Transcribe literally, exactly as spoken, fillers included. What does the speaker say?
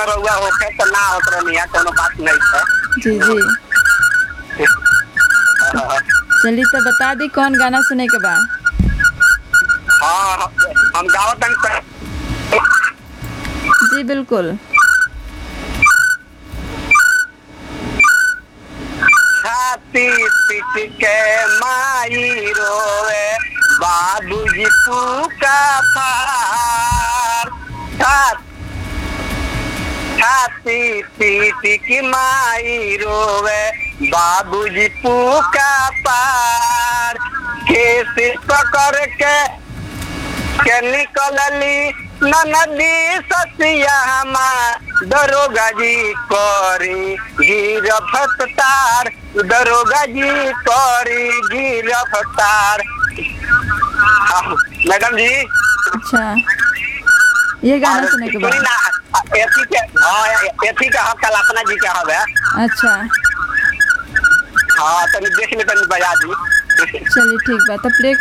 में रहुआ होके तो ना होत रहनी है, कोनो बात नहीं है। जी जी चलिए तो बता दी कौन गाना सुने के बाद। हाँ हम गावत हैं। जी बिल्कुल। छाती पीट के माई रोवे बाबूजी पूका फार। छाती पीट की माई रोवे बाबूजी पूका पार। केस पकड़ के के निकलली नदी ससिया हमार। दरोगा जी करी गिरफ्तार। दरोगा जी करी गिरफ्तार। मैडम जी अच्छा ये गाना सुने के बाद। एथी के हाँ एथी के हक कल्पना जी के हवे। अच्छा हाँ तनी देख ले तनी बजा दी। चलिए ठीक बात तो प्ले